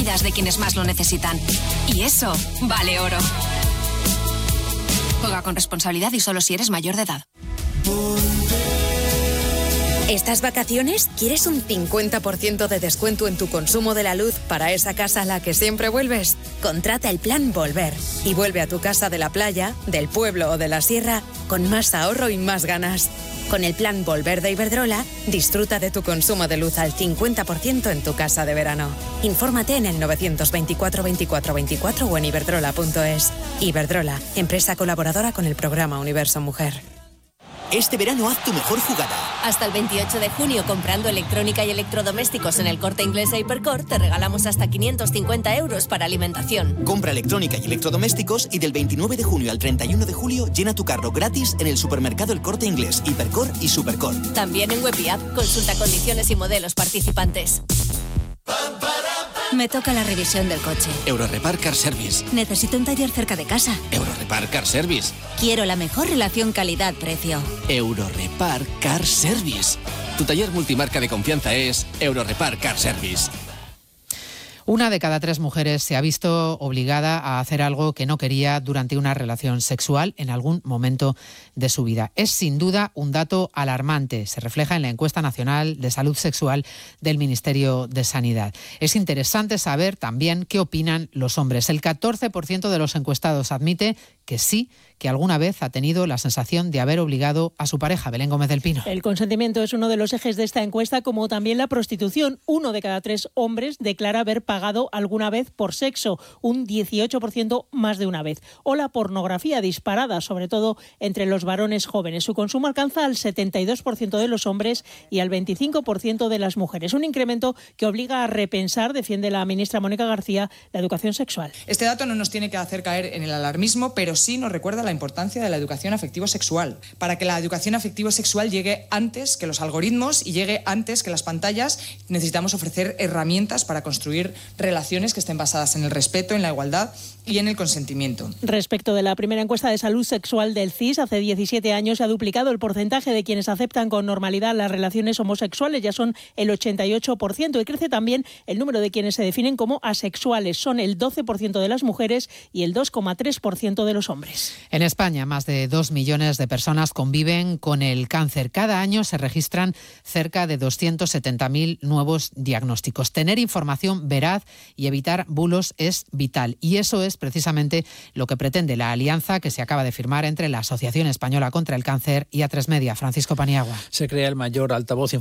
vidas de quienes más lo necesitan. Y eso vale oro. Juega con responsabilidad y solo si eres mayor de edad. ¿Estas vacaciones quieres un 50% de descuento en tu consumo de la luz para esa casa a la que siempre vuelves? Contrata el plan Volver y vuelve a tu casa de la playa, del pueblo o de la sierra con más ahorro y más ganas. Con el plan Volver de Iberdrola, disfruta de tu consumo de luz al 50% en tu casa de verano. Infórmate en el 924 24 24 o en iberdrola.es. Iberdrola, empresa colaboradora con el programa Universo Mujer. Este verano haz tu mejor jugada. Hasta el 28 de junio, comprando electrónica y electrodomésticos en el Corte Inglés e Hipercor, te regalamos hasta 550 euros para alimentación. Compra electrónica y electrodomésticos y del 29 de junio al 31 de julio llena tu carro gratis en el supermercado El Corte Inglés, Hipercor y Supercor. También en web y app, consulta condiciones y modelos participantes. Me toca la revisión del coche. Eurorepar Car Service. Necesito un taller cerca de casa. Eurorepar Car Service. Quiero la mejor relación calidad-precio. Eurorepar Car Service. Tu taller multimarca de confianza es Eurorepar Car Service. 1 de cada 3 mujeres se ha visto obligada a hacer algo que no quería durante una relación sexual en algún momento de su vida. Es sin duda un dato alarmante. Se refleja en la encuesta nacional de salud sexual del Ministerio de Sanidad. Es interesante saber también qué opinan los hombres. El 14% de los encuestados admite que sí, que alguna vez ha tenido la sensación de haber obligado a su pareja. Belén Gómez del Pino. El consentimiento es uno de los ejes de esta encuesta, como también la prostitución. 1 de cada 3 hombres declara haber pagado alguna vez por sexo, un 18% más de una vez. O la pornografía disparada, sobre todo entre los varones jóvenes. Su consumo alcanza al 72% de los hombres y al 25% de las mujeres. Un incremento que obliga a repensar, defiende la ministra Mónica García, la educación sexual. Este dato no nos tiene que hacer caer en el alarmismo, pero sí nos recuerda la importancia de la educación afectivo-sexual, para que la educación afectivo-sexual llegue antes que los algoritmos y llegue antes que las pantallas. Necesitamos ofrecer herramientas para construir relaciones que estén basadas en el respeto, en la igualdad y en el consentimiento. Respecto de la primera encuesta de salud sexual del CIS, hace 17 años se ha duplicado el porcentaje de quienes aceptan con normalidad las relaciones homosexuales, ya son el 88%, y crece también el número de quienes se definen como asexuales, son el 12% de las mujeres y el 2,3% de los hombres. En España, más de 2 millones de personas conviven con el cáncer. Cada año se registran cerca de 270.000 nuevos diagnósticos. Tener información veraz y evitar bulos es vital. Y eso es precisamente lo que pretende la alianza que se acaba de firmar entre la Asociación Española contra el Cáncer y A3 Media. Francisco Paniagua. Se crea el mayor altavoz